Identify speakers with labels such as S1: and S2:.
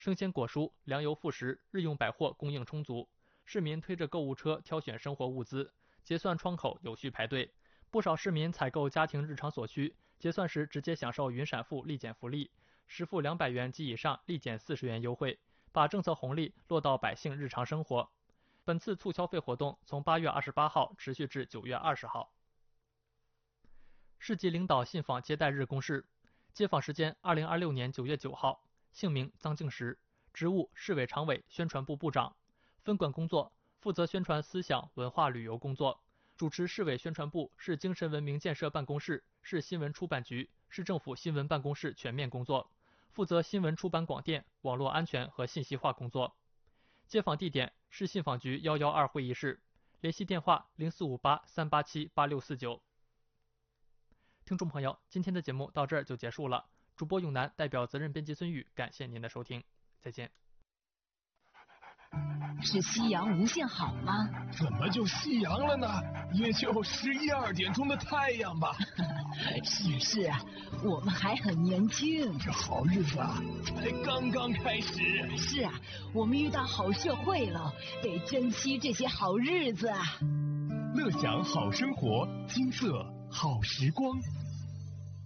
S1: 生鲜果蔬、粮油、副食、日用百货供应充足，市民推着购物车挑选生活物资，结算窗口有序排队。不少市民采购家庭日常所需，结算时直接享受云闪付立减福利，实付200元及以上立减40元优惠，把政策红利落到百姓日常生活。本次促消费活动从8月28号持续至9月20号。市级领导信访接待日公示，接访时间2026年9月9号，姓名臧敬实，职务市委常委宣传部部长，分管工作负责宣传思想文化旅游工作，主持市委宣传部、市精神文明建设办公室、市新闻出版局、市政府新闻办公室全面工作，负责新闻出版广电、网络安全和信息化工作。接访地点市信访局112会议室，联系电话0458-387-8649。听众朋友，今天的节目到这儿就结束了。主播永南代表责任编辑孙宇，感谢您的收听，再见。
S2: 是夕阳无限好吗？
S3: 怎么就夕阳了呢？也就11、2点钟的太阳吧。
S2: 是啊，我们还很年轻。
S3: 这好日子啊，才刚刚开始。
S2: 是啊，我们遇到好社会了，得珍惜这些好日子啊。
S3: 乐享好生活，金色好时光。